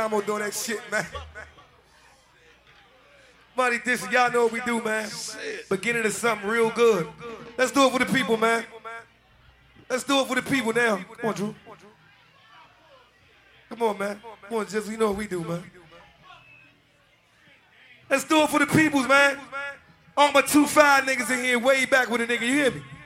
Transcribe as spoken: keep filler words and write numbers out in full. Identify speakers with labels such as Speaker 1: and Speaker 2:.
Speaker 1: time on doing that shit, man. Money this, y'all know what we do, man. Beginning of something real good. Let's do it for the people, man. Let's do it for the people now. Come on, Drew. Come on, man. Come on, just you know what we do, man. Let's do it for the peoples, man. All my two five niggas in here way back with a nigga, you hear me?